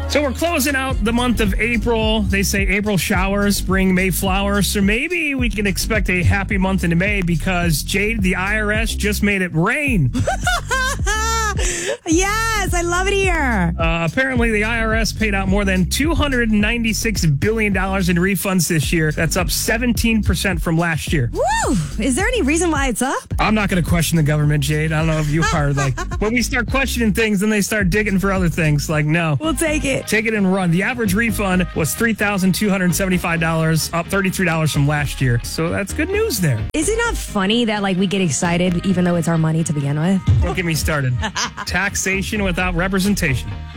So we're closing out the month of April. They say April showers bring May flowers. So maybe we can expect a happy month into May because, Jade, the IRS just made it rain. Yes, I love it here. Apparently, the IRS paid out more than $296 billion in refunds this year. That's up 17% from last year. Woo! Is there any reason why it's up? I'm not going to question the government, Jade. I don't know if you are. When we start questioning things, then they start digging for other things. No. We'll take it. Take it and run. The average refund was $3,275, up $33 from last year. So that's good news there. Is it not funny that we get excited even though it's our money to begin with? Don't get me started. Taxation without representation.